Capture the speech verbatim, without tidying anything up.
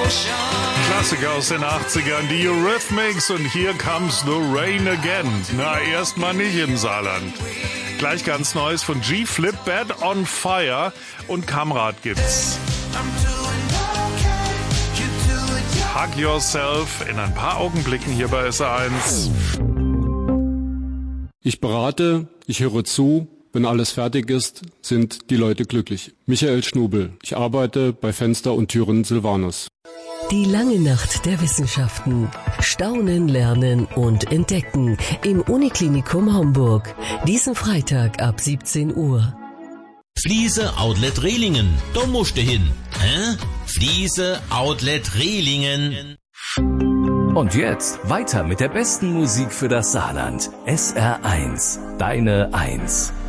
Klassiker aus den achtzigern, die Eurythmics und Here Comes the Rain Again. Na, erstmal nicht im Saarland. Gleich ganz Neues von G-Flip, Bad on Fire und Kamrat gibt's. Hug Yourself in ein paar Augenblicken hier bei S R eins. Ich berate, ich höre zu. Wenn alles fertig ist, sind die Leute glücklich. Michael Schnubel. Ich arbeite bei Fenster und Türen Silvanus. Die lange Nacht der Wissenschaften. Staunen, lernen und entdecken im Uniklinikum Homburg. Diesen Freitag ab siebzehn Uhr. Fliese Outlet Rehlingen. Da musst du hin. Hä? Fliese Outlet Rehlingen. Und jetzt weiter mit der besten Musik für das Saarland. S R eins. Deine Eins.